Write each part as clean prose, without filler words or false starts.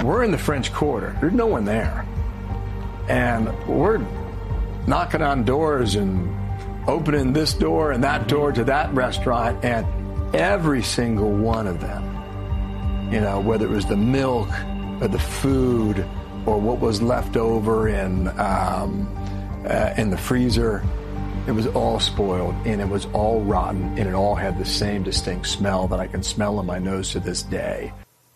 we're in the French Quarter. There's no one there. And we're knocking on doors and opening this door and that door to that restaurant, and every single one of them, whether it was the milk or the food or what was left over in the freezer, it was all spoiled and it was all rotten, and it all had the same distinct smell that I can smell in my nose to this day.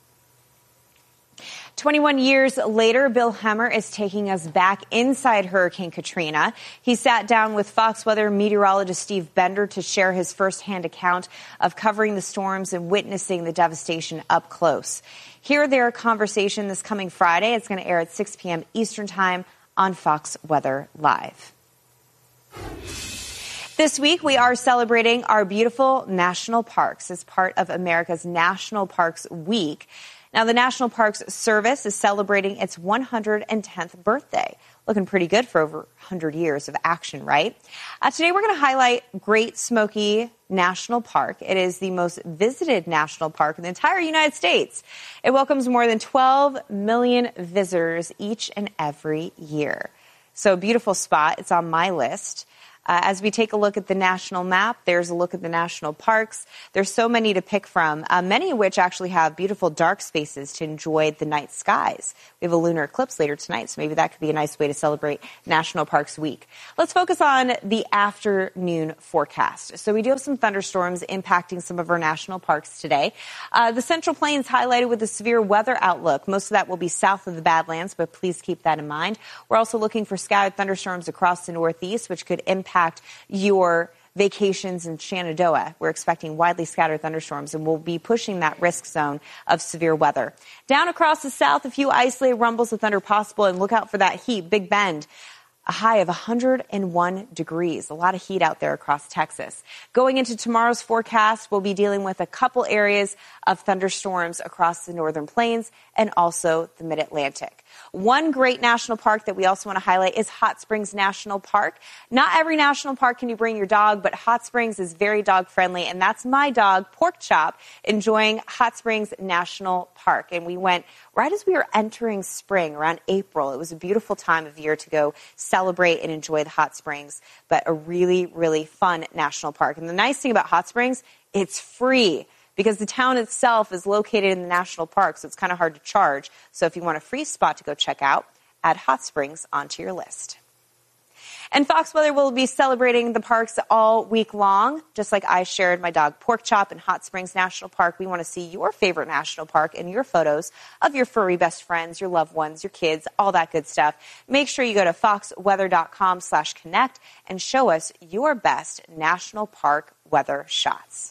21 years later, Bill Hemmer is taking us back inside Hurricane Katrina. He sat down with Fox Weather meteorologist Steve Bender to share his firsthand account of covering the storms and witnessing the devastation up close. Hear their conversation this coming Friday. It's going to air at 6 p.m. Eastern Time on Fox Weather Live. This week, we are celebrating our beautiful national parks as part of America's National Parks Week. Now, the National Parks Service is celebrating its 110th birthday. Looking pretty good for over 100 years of action, right? Today, we're going to highlight Great Smoky National Park. It is the most visited national park in the entire United States. It welcomes more than 12 million visitors each and every year. So a beautiful spot. It's on my list. As we take a look at the national map, there's a look at the national parks. There's so many to pick from, many of which actually have beautiful dark spaces to enjoy the night skies. We have a lunar eclipse later tonight, so maybe that could be a nice way to celebrate National Parks Week. Let's focus on the afternoon forecast. So we do have some thunderstorms impacting some of our national parks today. The Central Plains highlighted with a severe weather outlook. Most of that will be south of the Badlands, but please keep that in mind. We're also looking for scattered thunderstorms across the Northeast, which could impact your vacations in Shenandoah. We're expecting widely scattered thunderstorms, and we'll be pushing that risk zone of severe weather. Down across the south, a few isolated rumbles of thunder possible, and look out for that heat. Big Bend, a high of 101 degrees. A lot of heat out there across Texas. Going into tomorrow's forecast, we'll be dealing with a couple areas of thunderstorms across the northern plains and also the mid-Atlantic. One great national park that we also want to highlight is Hot Springs National Park. Not every national park can you bring your dog, but Hot Springs is very dog friendly, and that's my dog, Pork Chop, enjoying Hot Springs National Park. And we went right as we were entering spring, around April. It was a beautiful time of year to go celebrate and enjoy the hot springs, but a really, really fun national park. And the nice thing about Hot Springs, it's free, because the town itself is located in the national park, so it's kind of hard to charge. So if you want a free spot to go check out, add Hot Springs onto your list. And Fox Weather will be celebrating the parks all week long. Just like I shared my dog Pork Chop in Hot Springs National Park, we want to see your favorite national park and your photos of your furry best friends, your loved ones, your kids, all that good stuff. Make sure you go to foxweather.com/connect and show us your best national park weather shots.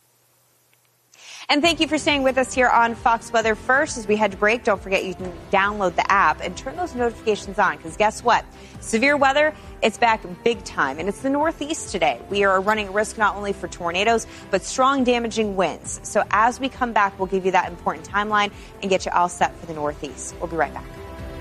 And thank you for staying with us here on Fox Weather First. As we head to break, don't forget you can download the app and turn those notifications on, because guess what? Severe weather, it's back big time, and it's the Northeast today. We are running a risk not only for tornadoes, but strong damaging winds. So as we come back, we'll give you that important timeline and get you all set for the Northeast. We'll be right back.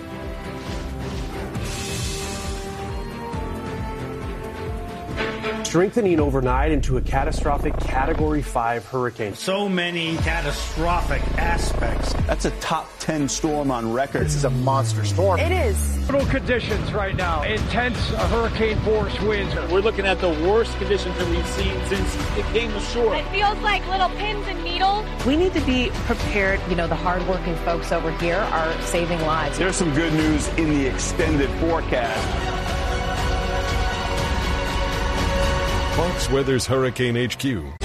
Strengthening overnight into a catastrophic Category 5 hurricane. So many catastrophic aspects. That's a top 10 storm on record. This is a monster storm. It is. Brutal conditions right now. Intense hurricane force winds. We're looking at the worst conditions that we've seen since it came ashore. It feels like little pins and needles. We need to be prepared. You know, the hardworking folks over here are saving lives. There's some good news in the extended forecast. Fox Weather's Hurricane HQ